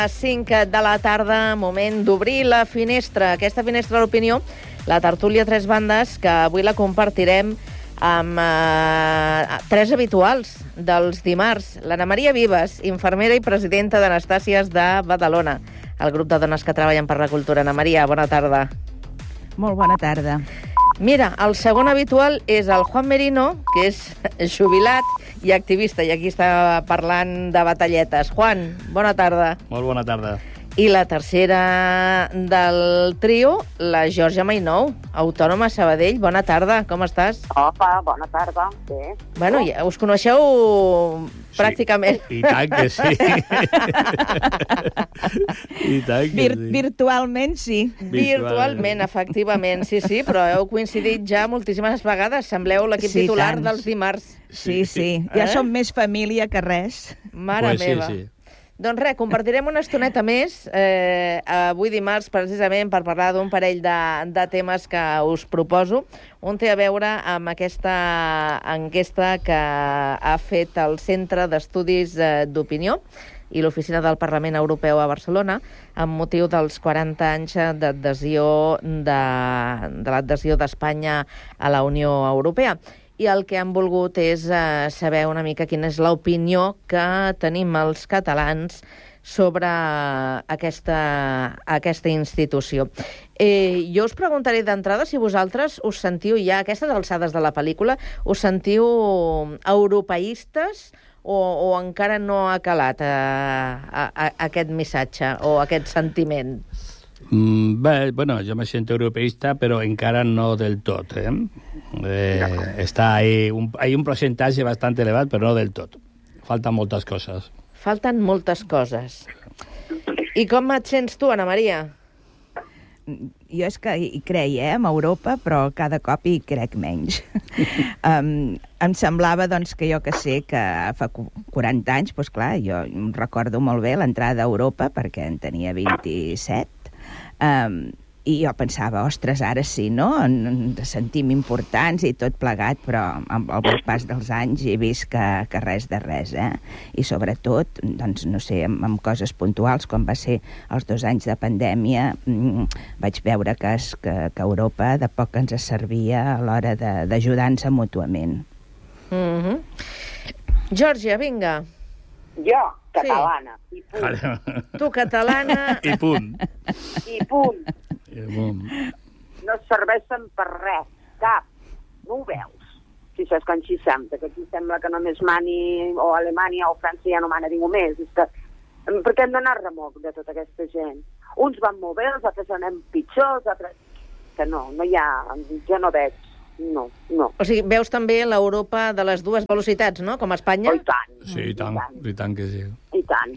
A 5 de la tarda, moment d'obrir la finestra. Aquesta finestra de l'opinió, la tertúlia Tres Bandes, que avui la compartirem amb tres habituals dels dimarts. L'Anna Maria Vives, infermera i presidenta d'Anastàcies de Badalona, el grup de dones que treballen per la cultura. Anna Maria, bona tarda. Molt bona tarda. Mira, el segon habitual és el Juan Merino, que és jubilat i activista, i aquí està parlant de batalletes. Juan, bona tarda. Molt bona tarda. I la tercera del trio, la Georgia Mainou, autònoma a Sabadell. Bona tarda, com estàs? Opa, bona tarda. Bé. Bueno, ja us coneixeu pràcticament. I tant que sí. I tant que sí. Virtualment, sí. Virtualment, efectivament, sí, però heu coincidit ja moltíssimes vegades. Sembleu l'equip titular dels dimarts. Sí. Ja som més família que res. Mare meva. Sí. Doncs res, compartirem una estoneta més avui dimarts, precisament per parlar d'un parell de temes que us proposo. Un té a veure amb aquesta enquesta que ha fet el Centre d'Estudis d'Opinió i l'Oficina del Parlament Europeu a Barcelona amb motiu dels 40 anys d'adhesió de l'adhesió d'Espanya a la Unió Europea. I el que han volgut és saber una mica quina és l'opinió que tenim els catalans sobre aquesta institució. Jo us preguntaré d'entrada si vosaltres us sentiu ja, a aquestes alçades de la pel·lícula, us sentiu europeistes o encara no ha calat aquest missatge o aquest sentiment? Bé, bueno, yo me siento europeísta, pero encara no del tot, está ahí, hay un porcentaje bastante elevado, pero no del tot. Faltan moltes coses. Falten moltes coses. I com et sents tu, Anna Maria? Jo és que hi creia, en Europa, però cada cop hi crec menys. Em semblava, doncs, que jo que sé, que fa 40 anys, doncs clar, jo recordo molt bé l'entrada a Europa, perquè en tenia 27, i jo pensava, ostres, ara sí, no? Ens sentim importants i tot plegat, però amb el pas dels anys he vist que res de res, I sobretot, doncs, no sé, amb coses puntuals, com va ser els 2 anys de pandèmia, vaig veure que Europa de poc ens servia a l'hora d'ajudar-nos mútuament. Georgia, vinga. Jo, catalana. Sí. I punt. Tu, catalana. I punt. I punt. No serveixen per res, cap. No ho veus? Si saps com així sembla, que aquí sembla que només mani o Alemanya o França ja no mana ningú més. És que, per què hem d'anar a remolc de tota aquesta gent? Uns van molt bé, els altres anem pitjor, els altres... Que no hi ha... Jo no veig. No. O sigui, veus també l'Europa de les dues velocitats, no?, com a Espanya? Oh, i tant. Sí, i tant que sí. I tant.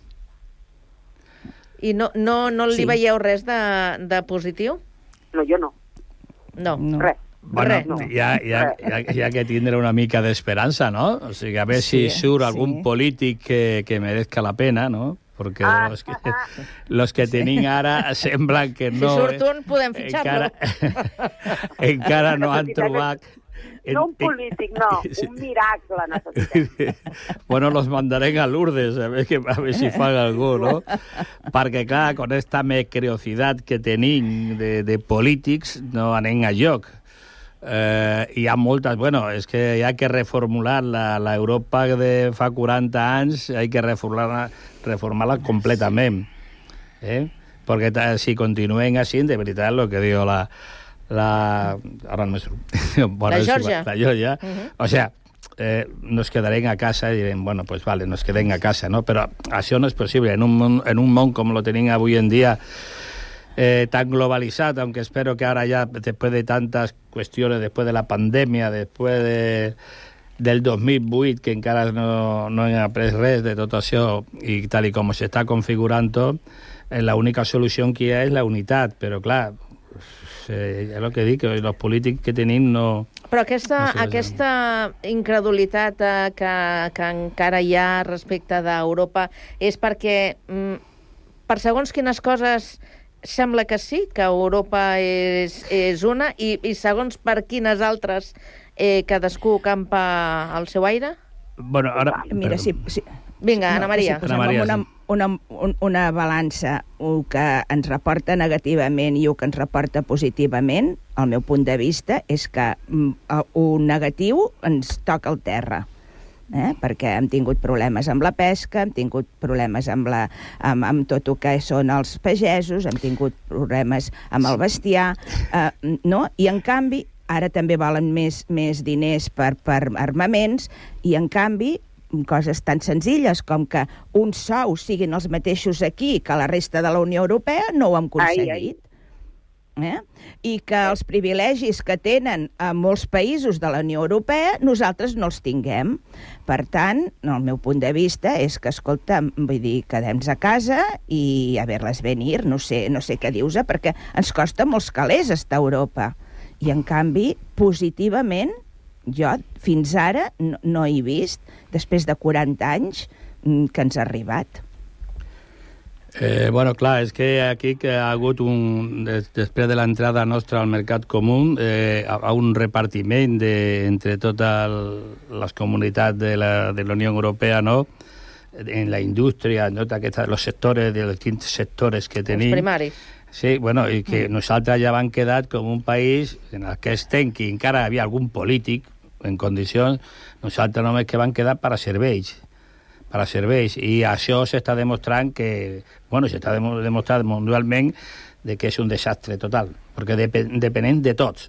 I no li veieu res de positiu? No, jo no. No. Res. Bueno, no. hi ha que tindre una mica d'esperança, no? O sigui, a veure si surt algun polític que merezca la pena, no? Perquè los que tenim ara semblen que no... Si surt un, podem fitxar-lo. Encara no han trobat... No un polític, no. Un miracle necessitem. Bueno, los mandaré a Lourdes, a ver si fan algú, no? Perquè, clar, con esta mediocridad que tenim de polítics, no anem a lloc. Hi ha moltes... Bueno, és que hi ha que reformular l'Europa de fa 40 anys, hi ha que reformar-la completament. Perquè si continuen així, de veritat, el que diu ahora no me la Georgia. La Georgia. O sea, nos quedarem a casa i direm, bueno, pues vale, nos quedem a casa, ¿no? Però això no és possible. En un món com lo tenim avui en dia, tan globalizado, aunque espero que ahora ya, después de tantas cuestiones, después de la pandemia, después del 2008, que encara no hem après res de tot això, i tal com s'està configurant tot, la única solució que hi ha és la unitat, però clar, és el que dic, els polítics que tenim no... Però aquesta incredulitat que encara hi ha respecte d'Europa és perquè per segons quines coses sembla que sí, que Europa és una, i segons per quines altres cadascú campa al seu aire? Bueno, ara... Mira, sí. Vinga, Anna Maria. Anna Maria, una balança, el que ens reporta negativament i el que ens reporta positivament, al meu punt de vista, és que un negatiu ens toca el terra. Perquè hem tingut problemes amb la pesca, hem tingut problemes amb tot el que són els pagesos, hem tingut problemes amb el bestiar, no? I en canvi, ara també volen més diners per armaments, i en canvi coses tan senzilles com que uns sous siguin els mateixos aquí que la resta de la Unió Europea no ho hem aconseguit. I que els privilegis que tenen a molts països de la Unió Europea nosaltres no els tinguem. Per tant, el meu punt de vista és que, escolta, vull dir, quedem-nos a casa i a ver-les venir, no sé què dius, perquè ens costa molts calés estar a Europa. I, en canvi, positivament, jo fins ara no he vist, després de 40 anys, que ens ha arribat. Bueno, clar, és que aquí que ha hagut després de l'entrada nostra al mercat comú, un repartiment entre totes les comunitats de la Unió Europea, no? En la indústria, no? Els sectors, dels distints sectors que tenim. Els primaris. Sí, bueno, i que nosaltres ja vam quedar com un país en el que estem, que encara hi havia algun polític en condicions, nosaltres només que vam quedar per a serveis. I això s'està demostrant que, bueno, s'està demostrant mundialment que és un desastre total, perquè depenem de tots.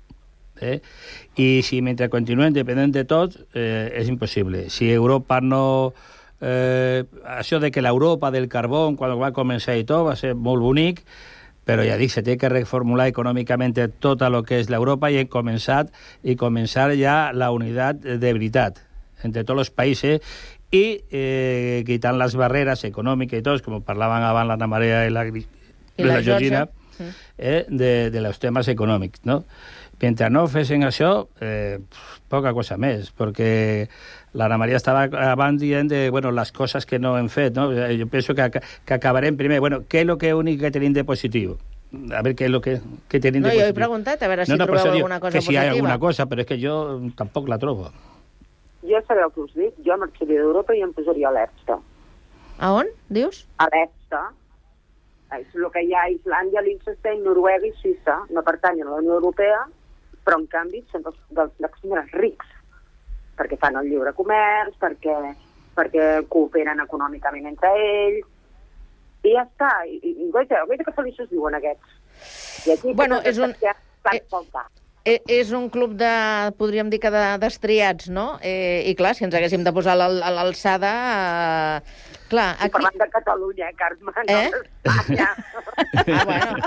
I si mentre continuem depenent de tots, és impossible. Si Europa no... això de que l'Europa del carbó, quan va començar i tot, va ser molt bonic, però ja dic, se té que reformular econòmicament tot el que és l'Europa i començar ja la unitat de veritat entre tots els països i quitant les barreres econòmiques i tot, com parlaven abans l'Anna Maria i la Georgina, de els temes econòmics, no? Mentre no fessin això, poca cosa més, perquè l'Anna Maria estava abans dient de les coses que no hem fet, no? Jo penso que acabarem primer. Què és el únic que tenim de positiu? A veure què és el que tenim de positiu. Jo he preguntat a veure si trobeu alguna cosa positiva. Que si hi ha alguna cosa, però és que jo tampoc la trobo. Jo sabeu què us dic? Jo marxaria d'Europa i em posaria a l'EFTA. A on, dius? A l'EFTA. És el que hi ha a Islàndia, Liechtenstein, Noruega i Suïssa. No pertanyen a la Unió Europea, però en canvi són dels rics, perquè fan el lliure comerç, perquè cooperen econòmicament entre ells, i ja està. I goita que feliços diuen aquests. I aquí és un club de, podríem dir que d'estriats, no? I clar, si ens haguéssim de posar a l'alçada... Clar, aquí... Parlant de Catalunya, Carme, no d'Espanya. Bueno.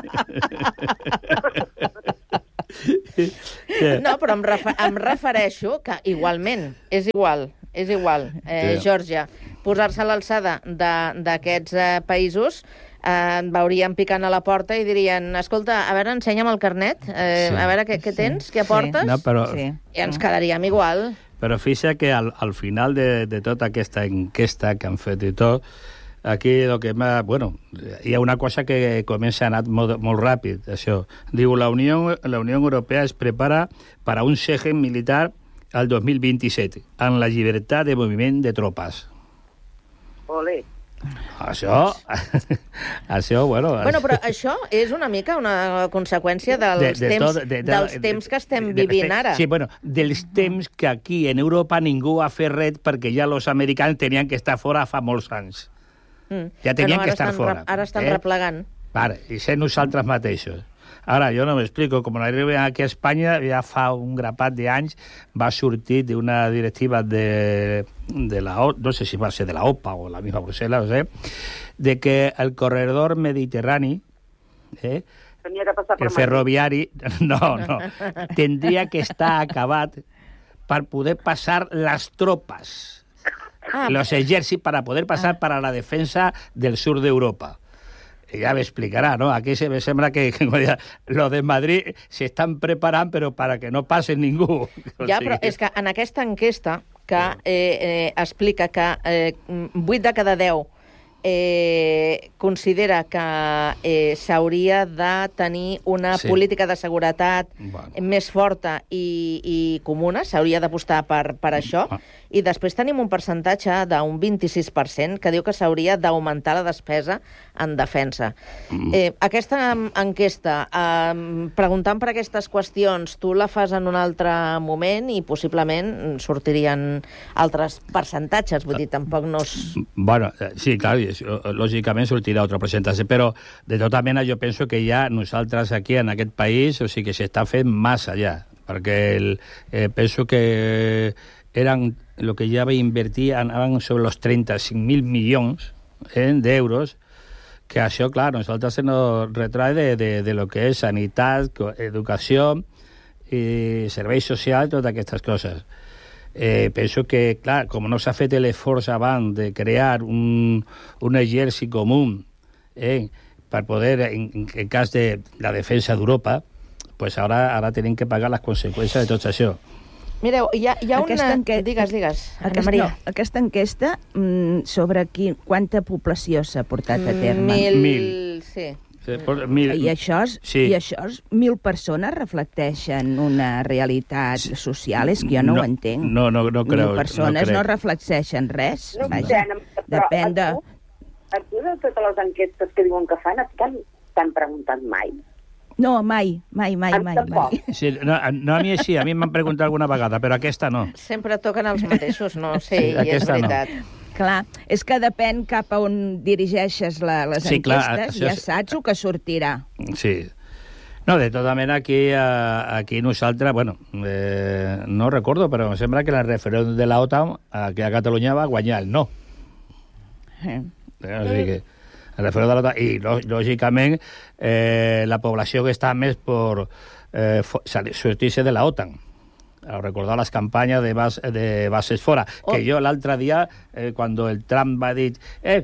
No, però em refereixo que igualment, és igual, Geòrgia, posar-se a l'alçada d'aquests països, veurien picant a la porta i dirien, escolta, a veure, ensenya'm el carnet, a veure què tens, què portes, i ens quedaríem igual. Però fixa que al final de tota aquesta enquesta que han fet i tot, aquí hi ha una cosa que comença a anar molt ràpid, això. Diu, la Unió Europea es prepara para un Schengen militar al 2027, amb la llibertat de moviment de tropes. Olé. Això, bueno... Bueno, però això és una mica una conseqüència dels temps que estem vivint ara. Sí, bueno, dels temps que aquí en Europa ningú ha fet res perquè ja els americans tenien que estar fora fa molts anys. Ja tenien que estar fora. Ara estan replegant. Vale, i ser nosaltres mateixos. Ara, jo no m'explico, com arribem aquí a Espanya, ja fa un grapat d'anys va sortir d'una directiva de la OTAN, no sé si va ser de la OPA o la misma Brussel·les, no sé, de que el corredor mediterrani, el ferroviari, no, tindria que estar acabat per poder passar les tropes, los ejércitos, para poder pasar para la defensa del sur d'Europa. Ya me explicará, ¿no? Aquí se me sembra que los de Madrid se están preparant, però para que no passe ningú. Ja, però és que en aquesta enquesta que explica que 8 de cada 10 considera que s'hauria de tenir una política de seguretat més forta i comuna, s'hauria d'apostar per això, I després tenim un percentatge d'un 26% que diu que s'hauria d'augmentar la despesa en defensa. Aquesta enquesta, preguntant per aquestes qüestions, tu la fas en un altre moment i possiblement sortirien altres percentatges, vull dir, tampoc no és... Bueno, sí, clar, lògicament sortirà altre percentatge, però de tota mena jo penso que ja nosaltres aquí en aquest país, o sigui que s'està fent massa ja, perquè penso que eren lo que ya va a invertir anaven sobre los 35.000 milions d'euros, que això, clar, nosaltres se nos retrae de lo que és sanitat, educació, serveis socials, totes aquestes coses. Penso que, clar, com no s'ha fet l'esforç abans de crear un exèrcit comú per poder, en cas de la defensa d'Europa, pues ara tenim que pagar les conseqüències de tot això. Mireu, hi ha una... Digues, Ana Maria. Aquesta enquesta sobre quanta població s'ha portat a terme. 1.000, sí. I això, 1.000 persones reflecteixen una realitat social? És que jo no ho entenc. No creu. 1.000 persones no reflecteixen res. Vaja, depèn de... A tu de totes les enquestes que diuen que fan, t'han preguntat mai? No, mai. Sí, no, a mi així, a mi m'han preguntat alguna vegada, però aquesta no. Sempre toquen els mateixos, no sé, sí, i és veritat. No. Clar, és que depèn cap a on dirigeixes les enquestes, ja saps el que sortirà. Sí. No, de tota mena, aquí nosaltres, bueno, no recordo, però em sembla que la referèndum de la OTAN aquí a Catalunya va guanyar el no. O sigui que... I, lògicament, la població que està més per sortir-se de la OTAN. Recordar les campanyes de bases fora. Que jo l'altre dia, quan el Trump va dir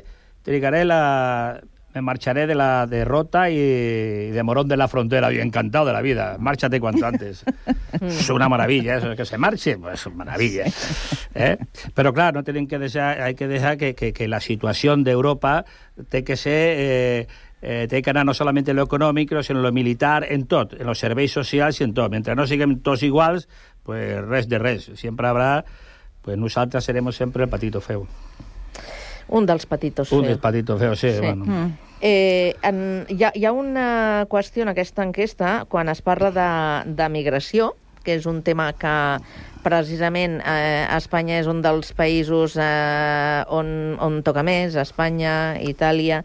me marcharé de la derrota y de Morón de la Frontera, y encantado de la vida, márchate cuanto antes. Es una maravilla, eso, que se marche, pues maravilla. Pero claro, no tienen que dejar, hay que dejar que la situación de Europa té que ser... té que anar no solament en lo econòmic, sinó en lo militar, en tot, en los serveis socials i en tot. Mentre no siguem tots iguals, pues res de res. Sempre habrá, pues nosaltres seremos sempre el patito feo. Un dels petitos feos. Un dels petitos feos, sí. Bueno. Hi ha una qüestió en aquesta enquesta, quan es parla de migració, que és un tema que precisament Espanya és un dels països on toca més, Espanya, Itàlia.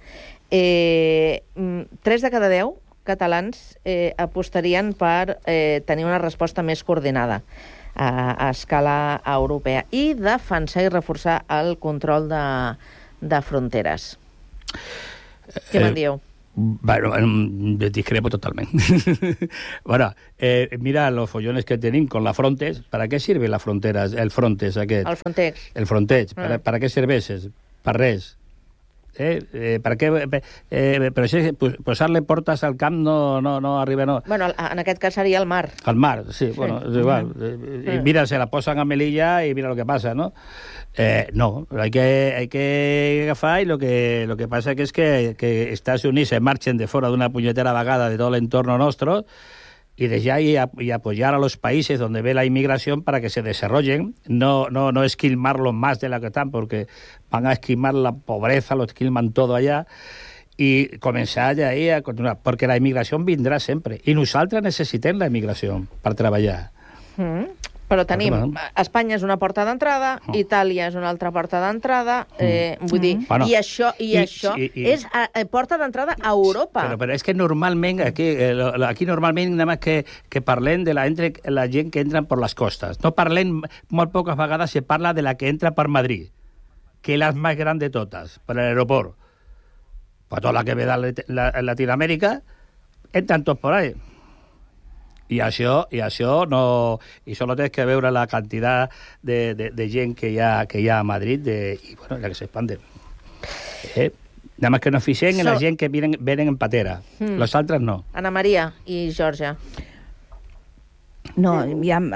3 de cada 10 catalans apostarien per tenir una resposta més coordinada a escala europea i defensar i reforçar el control de fronteres. Què me'n dieu? Bueno, discrepo totalmente. Bueno, mira los follones que tenim con la Frontex. ¿Para qué sirve la Fronteras? El Frontex aquest. El Frontex. El Frontex. ¿Para qué serveixes? Per res. Per què? Però si posar-li portes al camp no arriba... No. Bueno, en aquest cas seria el mar. Al mar, sí. Bueno, és igual. Y mira, se la posan a Melilla y mira lo que pasa, ¿no? No, hay que agafar, y lo que pasa es que Estats Units se marchen de fora d'una punyetera vegada de tot l'entorno nostre y desde ahí y apoyar a los países donde ve la inmigración para que se desarrollen, no esquilmarlos más de la que están, porque van a esquilmar la pobreza, lo esquilman todo allá, y comenzar ya ahí a continuar, porque la inmigración vindrà sempre, i nosaltres necessitem la immigració per treballar. Però tenim, Espanya és una porta d'entrada, Itàlia és una altra porta d'entrada, vull dir, i això és porta d'entrada a Europa. Però és que normalment, aquí normalment nada más que parlem de la gent que entra per les costes. No parlem, molt poques vegades se parla de la que entra per Madrid, que és la més gran de totes, per l'aeroport. Pues tota la que ve de Latinoamèrica, entran tots por ahí. I això no... I solo tens que veure la quantitat de gent que hi ha a Madrid i, bueno, la que s'expande. Nada más que nos fixem en la gent que venen en patera. Los altres no. Ana Maria i Georgia. No,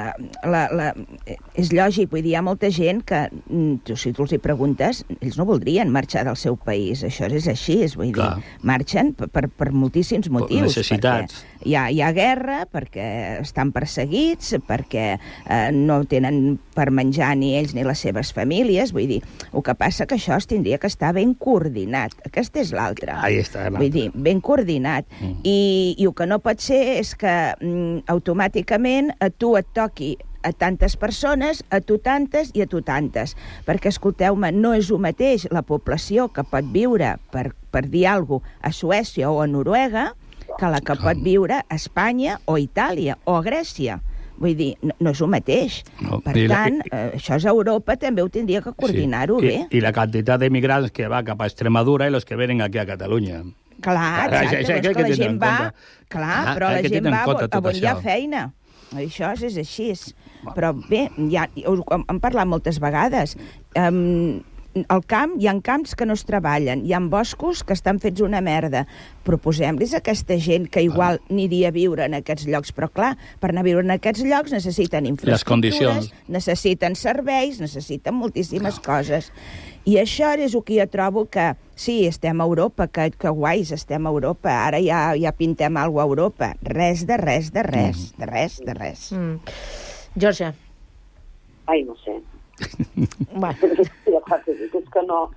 és lògic, vull dir, hi ha molta gent que, si tu els hi preguntes, ells no voldrien marxar del seu país, això és així, vull dir, marxen per moltíssims motius. Necessitats. hi ha guerra, perquè estan perseguits, perquè no tenen per menjar ni ells ni les seves famílies. Vull dir, el que passa que això es tindria que estar ben coordinat. Aquesta és l'altra. Ahí està l'altra. Vull dir, ben coordinat. I el que no pot ser és que automàticament a tu et toqui a tantes persones, a tu tantes i a tu tantes. Perquè, escolteu-me, no és el mateix la població que pot viure, per dir alguna cosa, a Suècia o a Noruega, que la que pot viure a Espanya o a Itàlia o a Grècia. Vull dir, no és el mateix. No. Per tant, això és Europa, també ho tindria que coordinar-ho bé. I la quantitat d'emigrants que va cap a Extremadura i los que venen aquí a Catalunya. Clar, exacte, és que la gent va... Clar, però la gent va on hi ha feina. Això és així. Però bé, hem parlat moltes vegades. Al camp hi ha camps que no es treballen, hi ha boscos que estan fets una merda. Proposem-los a aquesta gent que igual aniria a viure en aquests llocs, però clar, per anar a viure en aquests llocs necessiten infraestructures, necessiten serveis, necessiten moltíssimes coses. I això és el que jo trobo que, sí, estem a Europa, que guais, estem a Europa, ara ja pintem alguna cosa a Europa. Res de res, de res, de res, de res. Georgia. Ai, no sé. Bueno. És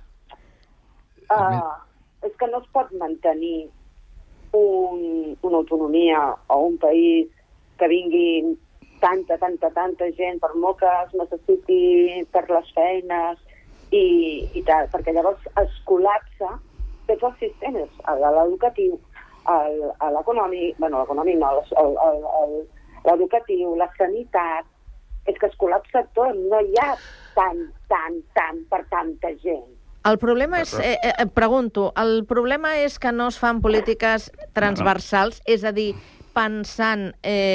que no es pot mantenir una autonomia o un país que vingui tanta gent, per molt que es necessiti per les feines i tal, perquè llavors es col·lapsa tots els sistemes, l'educatiu, l'econòmic, l'econòmic no, l'educatiu, la sanitat. És que es col·lapsa tot, no hi ha tant per tanta gent. El problema és, pregunto, el problema és que no es fan polítiques transversals, és a dir, pensant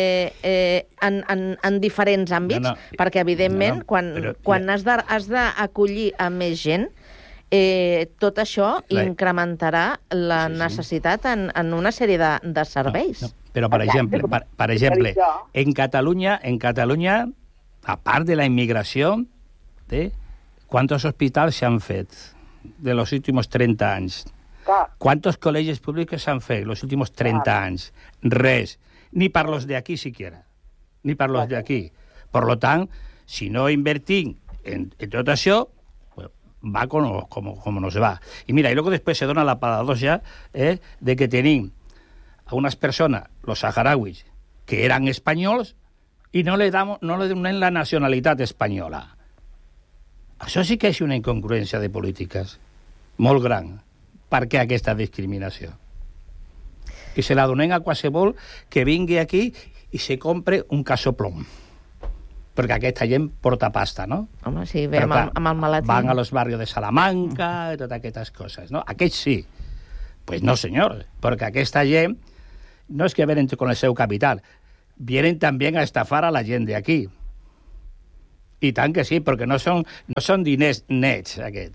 en diferents àmbits, perquè, evidentment, quan has d'acollir a més gent, tot això incrementarà la necessitat en una sèrie de serveis. Però, per exemple, en Catalunya, a part de la inmigración, ¿cuántos hospitales se han fet de los últimos 30 anys? ¿Cuántos colegios públicos se han fet los últimos 30 anys? Res. Ni per los de aquí siquiera. Ni per los de aquí. Por lo tant, si no invertim en tot això, va como nos va. Y mira, y luego después se dona la paradoja de que tenim a unas personas, los saharauis, que eran espanyols, i no li donem la nacionalitat espanyola. Això sí que és una incongruència de polítiques molt gran. Per què aquesta discriminació? Que se la donem a qualsevol que vingui aquí i se compre un casoplom. Perquè aquesta gent porta pasta, no? Home, sí, ve amb el malatí. Van a los barrios de Salamanca i totes aquestes coses, no? Aquests sí. Pues no, senyor, perquè aquesta gent no és que venen con el seu capital, vienen también a estafar a la gent de aquí. I tant que sí, perquè no són diners nets, aquest.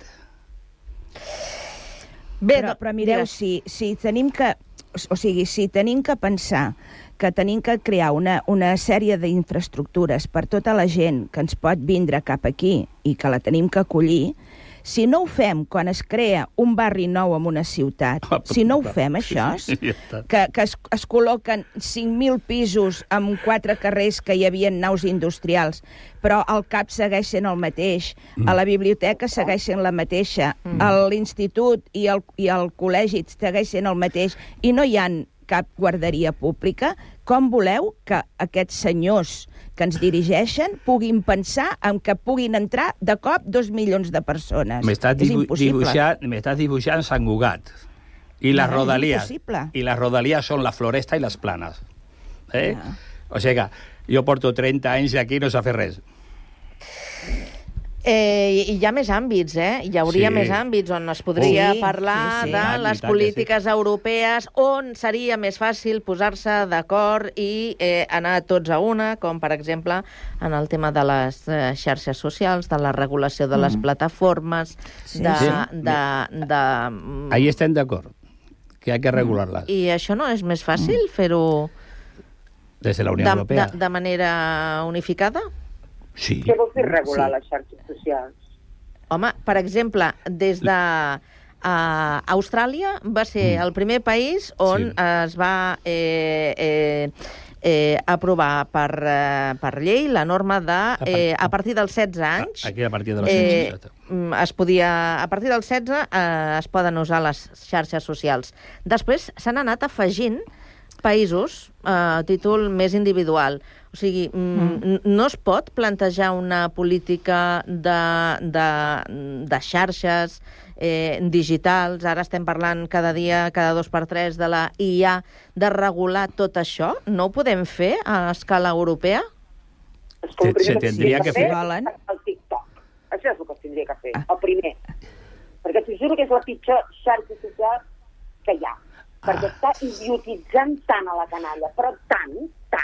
Bé, però mireu, si tenim que pensar que tenim que crear una sèrie d'infraestructures per tota la gent que ens pot vindre cap aquí i que la tenim que acollir, si no ho fem quan es crea un barri nou en una ciutat, si no ho fem, això, que es col·loquen 5.000 pisos en 4 carrers que hi havia naus industrials, però al CAP segueix sent el mateix, a la biblioteca segueix sent la mateixa, a l'institut i al col·legi segueix sent el mateix, i no hi ha cap guarderia pública, com voleu que aquests senyors que ens dirigeixen puguin pensar en que puguin entrar de cop 2 milions de persones? És impossible. M'estàs dibuixant Sant Cugat. I les rodalies. I les rodalies són la Floresta i les Planes. O sigui que jo porto 30 anys aquí i no s'ha fet res. Hi ha més àmbits, Hi hauria més àmbits on es podria parlar de les polítiques europees, on seria més fàcil posar-se d'acord i anar tots a una, com per exemple en el tema de les xarxes socials, de la regulació de les plataformes, Ahí estem d'acord, que hay que regular-les. I això no és més fàcil fer-ho des de la Unió Europea de manera unificada? Sí. Què vol dir regular les xarxes socials? Home, per exemple, des de Austràlia va ser el primer país on es va aprovar per llei la norma de a partir dels 16 anys... Aquí a partir dels 16. A partir dels 16 es poden usar les xarxes socials. Després s'han anat afegint països a títol més individual. O sigui, no es pot plantejar una política de xarxes digitals, ara estem parlant cada dia, cada 2x3 de la IA, de regular tot això? No ho podem fer a escala europea? Se tindria que fer. El TikTok. Això és el que es tindria que fer, el primer. Perquè t'ho juro que és la pitjor xarxa social que hi ha. Perquè està idiotitzant tant a la canalla, però tant,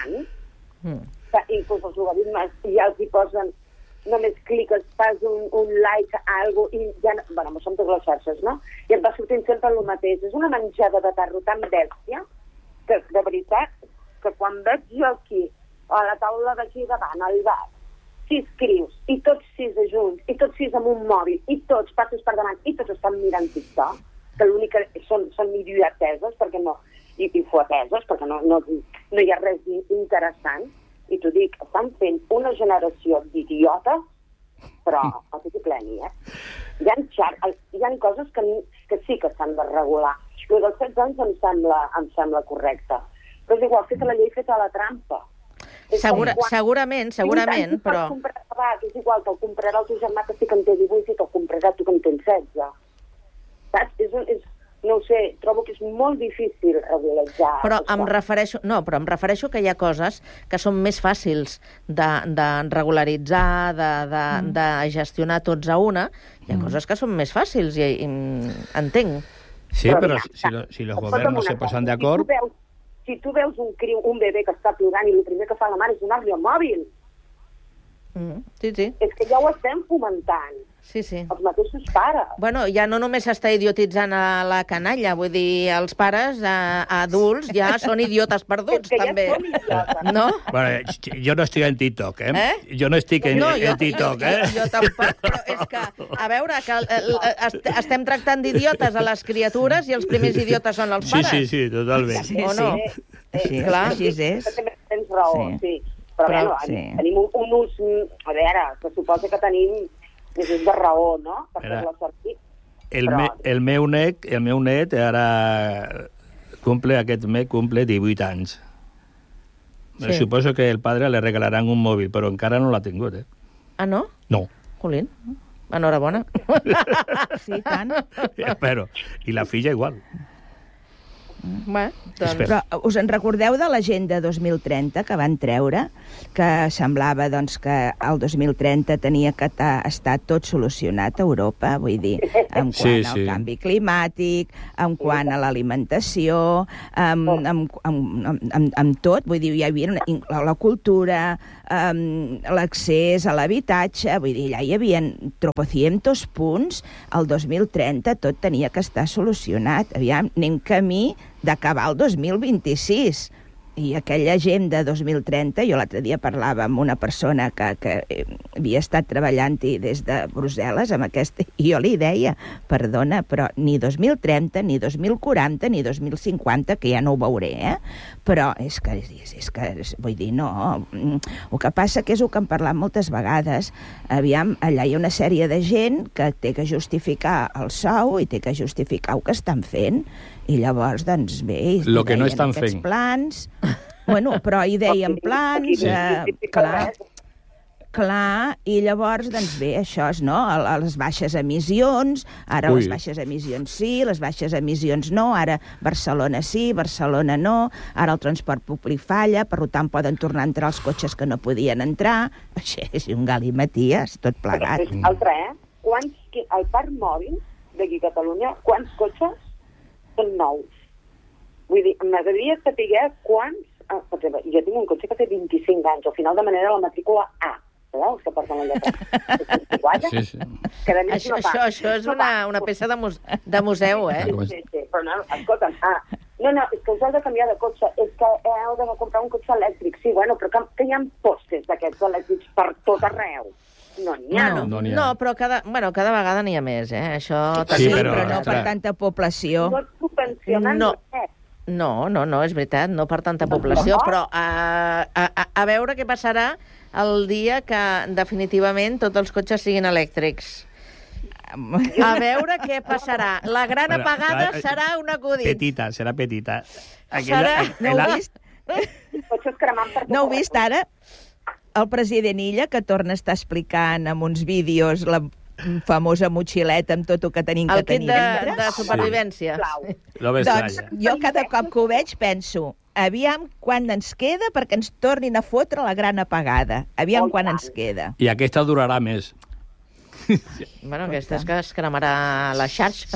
que inclús els logaritmes ja els hi posen, només cliques, fas un like a algo i ja... Bueno, som totes les xarxes, no? I et va sortint sempre el mateix. És una menjada de tarro tan bèstia que, de veritat, que quan veig jo aquí, a la taula d'aquí davant, al bar, 6 crius, i tots 6 de junts, i tots 6 amb un mòbil, i tots passos per davant, i tots estan mirant TikTok, que l'únic que són idioteses, perquè no... I fuateses, perquè no hi ha res interessant. I t'ho dic, estan fent una generació d'idiotes, però a tot i pleni, Hi ha coses que sí que s'han de regular. I dels 16 anys em sembla correcte. Però és igual, feta la llei, feta la trampa. Segurament, però... És igual, te'l comprarà el teu germà que sí que en té 18 i te'l comprarà tu que en tens 16. Saps? No ho sé, trobo que és molt difícil regularitzar. Però em refereixo que hi ha coses que són més fàcils de regularitzar, de gestionar tots a una. Hi ha coses que són més fàcils, i entenc. Sí, però si los governs no se posen d'acord... Si tu veus un bebè que està plorant i el primer que fa la mare és donar-li el mòbil. Sí. És que ja ho estem fomentant. Sí. Els mateixos pares. Bueno, ja no només s'està idiotitzant a la canalla, vull dir, els pares adults ja són idiotes perduts, també. Ja són idiotes. No? Bueno, jo no estic en TikTok, Jo no estic en TikTok, Jo tampoc, però és que, a veure, que estem tractant d'idiotes a les criatures i els primers idiotes són els pares. Sí, totalment. O no? Clar, així és. Tens raó, sí. Però tenim un ús... A veure, que suposa que tenim... És de raó, no? Per fer-la sortir. El meu net ara aquest mes cumple 18 anys. Sí. Suposo que el padre le regalaran un mòbil, però encara no l'ha tingut, Ah, no? No. Jolín, enhorabona. Sí, tant. Espero. I la filla igual. Bé, doncs... Però us en recordeu de l'Agenda 2030 que van treure? Que semblava doncs, que el 2030 tenia que estar tot solucionat a Europa, vull dir, en quant al canvi climàtic, en quant a l'alimentació, amb tot, vull dir, hi havia la cultura, l'accés a l'habitatge, vull dir, allà hi havia tropocientos punts, el 2030 tot tenia que estar solucionat. Aviam, anem camí d'acabar el 2026. I aquella Agenda 2030, jo l'altre dia parlava amb una persona que havia estat treballant-hi des de Brussel·les amb aquesta, i jo li deia, perdona, però ni 2030, ni 2040, ni 2050, que ja no ho veuré, però és que, vull dir, no. El que passa que és el que hem parlat moltes vegades. Aviam, allà hi ha una sèrie de gent que té que justificar el sou i té que justificar el que estan fent, i llavors, doncs bé, lo que no estan fent. Plans, bueno, però hi deien plans, clar, i llavors, doncs bé, això és, no?, les baixes emissions, ara les baixes emissions sí, les baixes emissions no, ara Barcelona sí, Barcelona no, ara el transport públic falla, per tant poden tornar a entrar els cotxes que no podien entrar, això és un galimaties, tot plegat. Altre, el parc mòbil d'aquí a Catalunya, quants cotxes són nous? Vull dir, m'agradaria saber quants... Jo tinc un cotxe que té 25 anys, al final de manera la matrícula A. Sabeu? Els que porten la lletra. Sí. Això és una peça de museu, Sí, però no, escolta'm, no, és que us heu de canviar de cotxe, és que heu de comprar un cotxe elèctric. Sí, bueno, però que hi ha postes d'aquests elèctrics per tot arreu. No n'hi ha, no? No n'hi ha. No, però cada vegada n'hi ha més, Això Sí, Sí, però no ostres. per tanta població. No et subvencionen No. res. No, és veritat, no per tanta població, però a veure què passarà el dia que definitivament tots els cotxes siguin elèctrics. A veure què passarà. La gran Bueno, apagada clar, serà un acudit. Petita, serà petita. No ho heu vist? Cotxes cremant per tot No heu arreu. vist ara? El president Illa, que torna a estar explicant amb uns vídeos la famosa motxileta amb tot el que tenim El que kit tenir de dintre. supervivència. Sisplau. No Doncs m'estranya. jo cada cop que ho veig penso, aviam quan ens queda perquè ens tornin a fotre la gran apagada. Aviam Oh, quan tant. ens queda. I aquesta durarà més. Bueno, aquesta és que es cremarà la xarxa.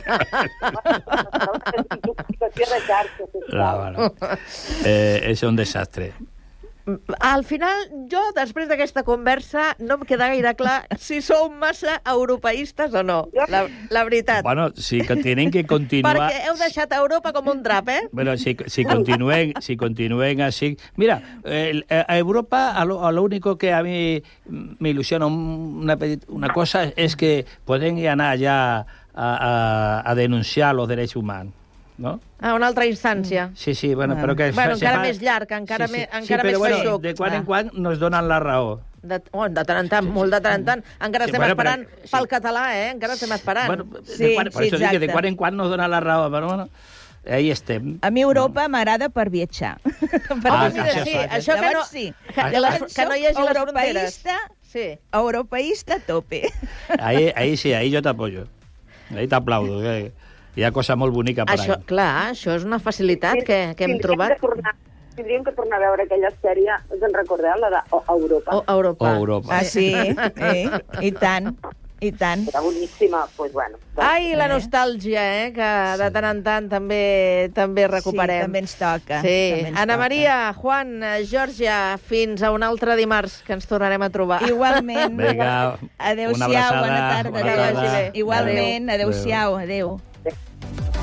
Intoxicació de xarxa, sisplau. Bueno. És un desastre. Al final, jo, després d'aquesta conversa, no em queda gaire clar si sou massa europeistes o no, la veritat. Bueno, sí que tienen que continuar... Perquè heu deixat Europa com un drap, Bueno, si continúen así... Mira, a Europa a lo único que a mí me ilusiona una cosa es que pueden ir allá a denunciar los derechos humanos, ¿no? A una altra instància. Sí, bueno, però que... Bueno, se encara fa- més llarg, encara sí, més però bueno, feixuc. de quan en quan nos donen la raó. De tant en tant, molt de tant en tant. Encara Sí, estem bueno, esperant però- sí. pel català, Encara estem esperant. Bueno, Sí, por sí, eso dic que de exacte. quan en quan nos donen la raó, però bueno, ahí estem. A mi Europa m'agrada per viatjar. Ah, sí, això que no, Llavors sí. que no hi hagi les fronteres. Europeista, Sí. europeista a tope. Ahí sí, ahí yo te apoyo. Ahí te aplaudo. Hi ha cosa molt bonica per Això, ahí. clar, això és una facilitat que hem Tindríem trobat. Tindríem que tornar a veure aquella sèrie, us en recordeu, la d'Europa? Europa. O Europa. Ah, sí? I tant, i tant. Era boníssima, doncs bueno. Ai, la nostàlgia, que de tant en tant també recuperem. Sí, també ens toca. Sí. també ens Anna toca. Maria, Juan, Georgia, fins a un altre dimarts que ens tornarem a trobar. Igualment. Vinga, una Adéu-siau, abraçada, bona tarda. bona tarda. Igualment, Adéu. adéu-siau, adéu.